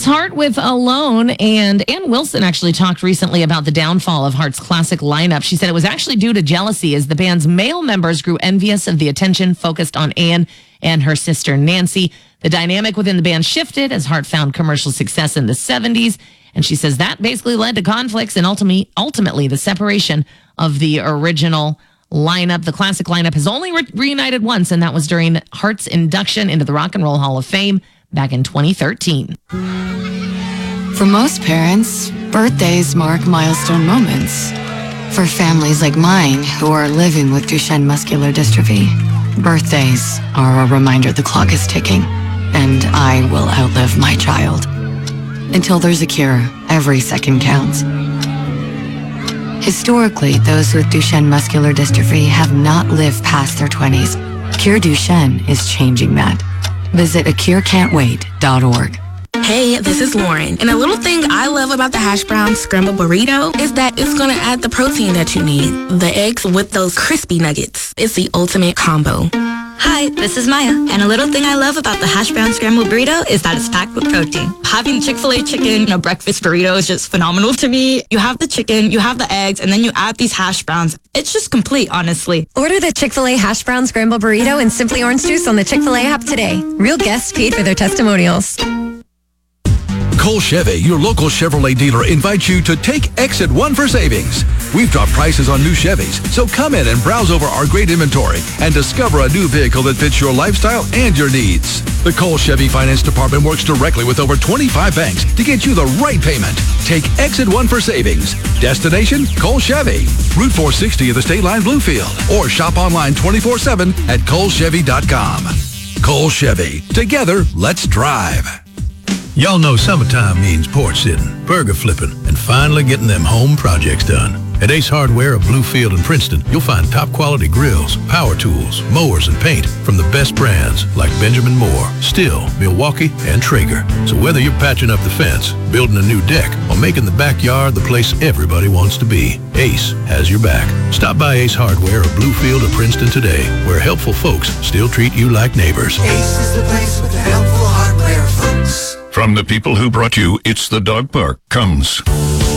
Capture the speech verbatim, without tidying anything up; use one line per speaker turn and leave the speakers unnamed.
That's Heart with Alone. And Ann Wilson actually talked recently about the downfall of Heart's classic lineup. She said it was actually due to jealousy as the band's male members grew envious of the attention focused on Ann and her sister Nancy. The dynamic within the band shifted as Heart found commercial success in the seventies. And she says that basically led to conflicts and ultimately, ultimately the separation of the original lineup. The classic lineup has only re- reunited once, and that was during Heart's induction into the Rock and Roll Hall of Fame back in twenty thirteen.
For most parents, birthdays mark milestone moments. For families like mine who are living with Duchenne muscular dystrophy, birthdays are a reminder the clock is ticking, and I will outlive my child. Until there's a cure, every second counts. Historically, those with Duchenne muscular dystrophy have not lived past their twenties. Cure Duchenne is changing that. Visit a cure can't wait dot org.
Hey, this is Lauren, and a little thing I love about the hash brown scrambled burrito is that it's going to add the protein that you need. The eggs with those crispy nuggets. It's the ultimate combo.
Hi, this is Maya, and a little thing I love about the hash brown scrambled burrito is that it's packed with protein. Having Chick-fil-A chicken in a breakfast burrito is just phenomenal to me. You have the chicken, you have the eggs, and then you add these hash browns. It's just complete, honestly.
Order the Chick-fil-A hash brown scrambled burrito and Simply Orange Juice on the Chick-fil-A app today. Real guests paid for their testimonials.
Cole Chevy, your local Chevrolet dealer, invites you to take Exit One for savings. We've dropped prices on new Chevys, so come in and browse over our great inventory and discover a new vehicle that fits your lifestyle and your needs. The Cole Chevy Finance Department works directly with over twenty-five banks to get you the right payment. Take Exit One for savings. Destination, Cole Chevy. Route four sixty of the State Line Bluefield. Or shop online twenty-four seven at cole chevy dot com. Cole Chevy. Together, let's drive.
Y'all know summertime means porch sitting, burger flipping, and finally getting them home projects done. At Ace Hardware of Bluefield and Princeton, you'll find top quality grills, power tools, mowers, and paint from the best brands like Benjamin Moore, Stihl, Milwaukee, and Traeger. So whether you're patching up the fence, building a new deck, or making the backyard the place everybody wants to be, Ace has your back. Stop by Ace Hardware of Bluefield or Princeton today, where helpful folks still treat you like neighbors.
Ace is the place with the helpful hardware folks.
From the people who brought you It's the Dog Park comes